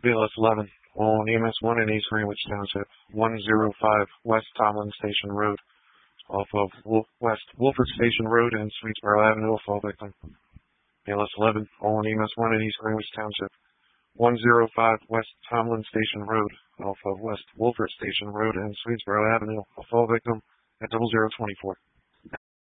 BLS 11, on EMS 1 in East Greenwich Township, 105 West Tomlin Station Road, off of West Wolford Station Road and Sweetsboro Avenue, a fall victim. BLS 11, on EMS 1 in East Greenwich Township, 105 West Tomlin Station Road, off of West Wolford Station Road and Sweetsboro Avenue, a fall victim at 0024.